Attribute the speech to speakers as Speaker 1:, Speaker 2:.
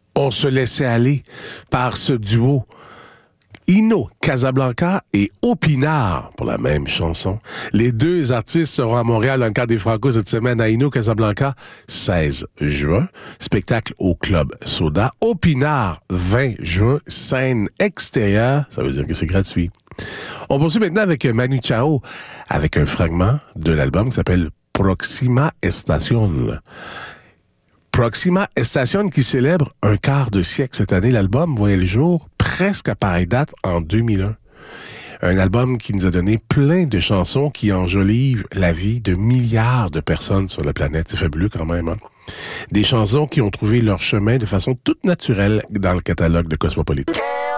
Speaker 1: On se laissait aller par ce duo Ino Casablanca et Opinard pour la même chanson. Les deux artistes seront à Montréal dans le cadre des Franco cette semaine à Ino Casablanca, 16 juin. Spectacle au Club Soda. Opinard, 20 juin. Scène extérieure, ça veut dire que c'est gratuit. On poursuit maintenant avec Manu Chao, avec un fragment de l'album qui s'appelle Proxima Estación. Proxima Estación qui célèbre un quart de siècle cette année. L'album voyait le jour presque à pareille date en 2001. Un album qui nous a donné plein de chansons qui enjolivent la vie de milliards de personnes sur la planète. C'est fabuleux quand même, hein? Des chansons qui ont trouvé leur chemin de façon toute naturelle dans le catalogue de Cosmopolitan.